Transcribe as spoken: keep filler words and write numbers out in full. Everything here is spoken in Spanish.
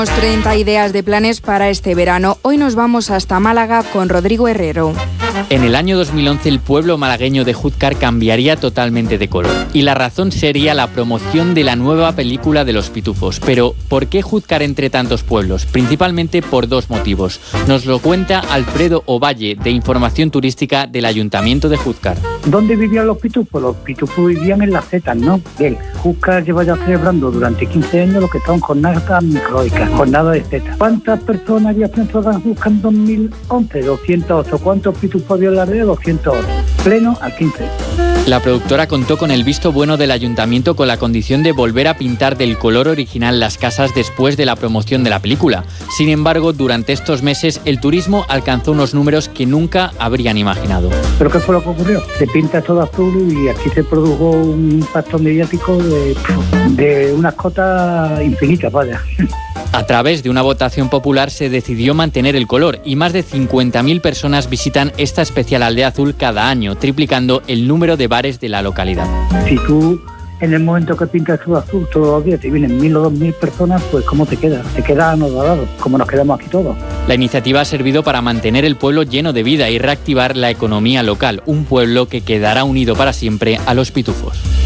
treinta ideas de planes para este verano. Hoy nos vamos hasta Málaga con Rodrigo Herrero. En el año dos mil once el pueblo malagueño de Júzcar cambiaría totalmente de color. Y la razón sería la promoción de la nueva película de los Pitufos. Pero, ¿por qué Júzcar entre tantos pueblos? Principalmente por dos motivos. Nos lo cuenta Alfredo Ovalle, de Información Turística del Ayuntamiento de Júzcar. ¿Dónde vivían los pitufos? Los pitufos vivían en las setas, ¿no? Bien, Júzcar lleva ya celebrando durante quince años lo que son jornadas microicas, jornadas de setas. ¿Cuántas personas había centrado en Júzcar en dos mil once? doscientos ocho. ¿Cuántos pitufos había en la red? doscientos ocho. Pleno al quince. La productora contó con el visto bueno del ayuntamiento con la condición de volver a pintar del color original las casas después de la promoción de la película. Sin embargo, durante estos meses el turismo alcanzó unos números que nunca habrían imaginado. ¿Pero qué fue lo que ocurrió? Se pinta todo azul y aquí se produjo un impacto mediático de, de unas cotas infinitas, vaya. A través de una votación popular se decidió mantener el color y más de cincuenta mil personas visitan esta especial aldea azul cada año, triplicando el número de bares de la localidad. Si tú en el momento que pintas todo azul todos los días te vienen mil o dos mil personas, pues ¿cómo te quedas? Te quedas anodado, como nos quedamos aquí todos. La iniciativa ha servido para mantener el pueblo lleno de vida y reactivar la economía local, un pueblo que quedará unido para siempre a los pitufos.